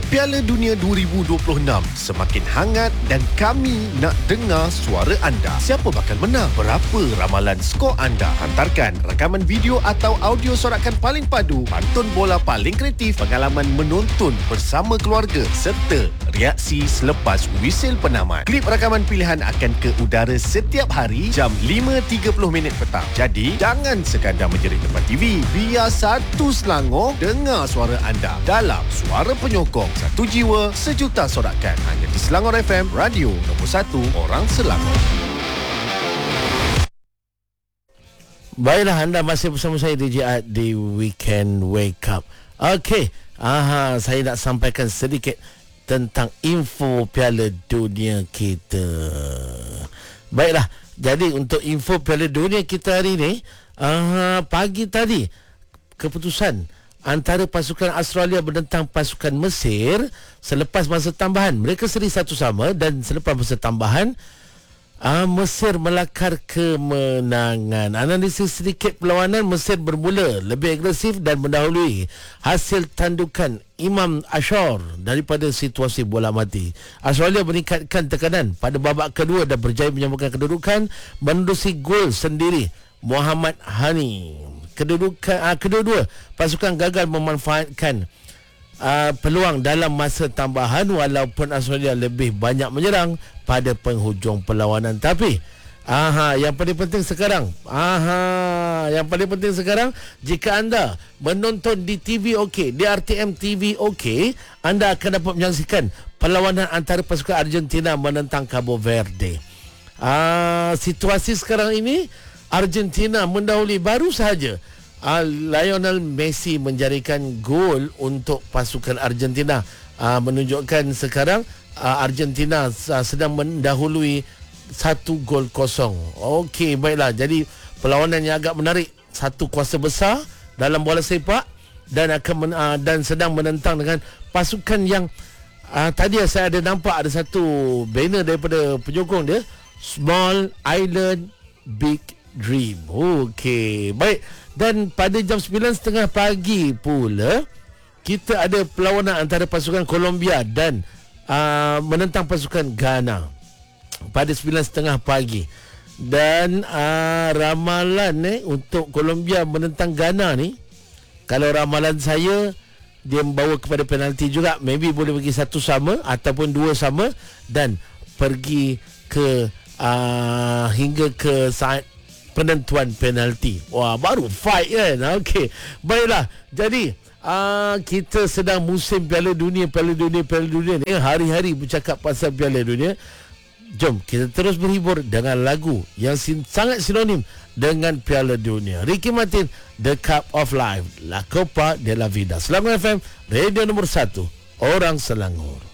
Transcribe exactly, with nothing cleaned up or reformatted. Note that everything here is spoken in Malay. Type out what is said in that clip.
Piala Dunia dua ribu dua puluh enam semakin hangat dan kami nak dengar suara anda. Siapa bakal menang? Berapa ramalan skor anda? Hantarkan rakaman video atau audio sorakan paling padu, pantun bola paling kreatif, pengalaman menonton bersama keluarga serta reaksi selepas wisil penamat. Klip rakaman pilihan akan ke udara setiap hari jam lima tiga puluh minit petang. Jadi, jangan sekadar menjerit depan T V. Biar satu Selangor dengar suara anda dalam Suara Penyokong. Satu jiwa, sejuta sorakan. Hanya di Selangor F M, radio nombor satu orang Selangor. Baiklah, anda masih bersama saya D J Ad di Weekend Wake Up. Okey, aha, saya nak sampaikan sedikit tentang info Piala Dunia kita. Baiklah, jadi untuk info Piala Dunia kita hari ni, aha, pagi tadi keputusan antara pasukan Australia menentang pasukan Mesir selepas masa tambahan. Mereka seri satu sama dan selepas masa tambahan uh, Mesir melakar kemenangan. Analisis sedikit perlawanan, Mesir bermula lebih agresif dan mendahului hasil tandukan Imam Ashur daripada situasi bola mati. Australia meningkatkan tekanan pada babak kedua dan berjaya menyambungkan kedudukan menerusi gol sendiri Muhammad Hani. Kedudukan uh, kedua-dua pasukan gagal memanfaatkan uh, peluang dalam masa tambahan walaupun Australia lebih banyak menyerang pada penghujung perlawanan. Tapi aha, yang paling penting sekarang, aha, yang paling penting sekarang, jika anda menonton di T V okey, di R T M T V okey, anda akan dapat menyaksikan perlawanan antara pasukan Argentina menentang Cabo Verde. Ah, situasi sekarang ini Argentina mendahului baru sahaja. Uh, Lionel Messi menjadikan gol untuk pasukan Argentina, uh, menunjukkan sekarang uh, Argentina uh, sedang mendahului satu gol kosong. Okey, baiklah. Jadi perlawanan yang agak menarik, satu kuasa besar dalam bola sepak dan akan men, uh, dan sedang menentang dengan pasukan yang uh, tadi saya ada nampak ada satu banner daripada penyokong dia, Small Island Big Dream. Okey, baik. Dan pada jam sembilan tiga puluh pagi pula kita ada perlawanan antara pasukan Colombia dan uh, menentang pasukan Ghana pada sembilan tiga puluh pagi. Dan uh, ramalan eh untuk Colombia menentang Ghana ni, kalau ramalan saya, dia membawa kepada penalti juga. Maybe boleh bagi satu sama ataupun dua sama dan pergi ke uh, hingga ke saat penentuan penalti. Wah, baru fight kan. Okey, baiklah. Jadi uh, kita sedang musim Piala Dunia, Piala Dunia, Piala Dunia ni. Hari-hari bercakap pasal Piala Dunia. Jom kita terus berhibur dengan lagu yang sin- sangat sinonim dengan Piala Dunia. Ricky Martin, The Cup of Life, La Copa de la Vida. Selangor F M, radio nombor satu orang Selangor.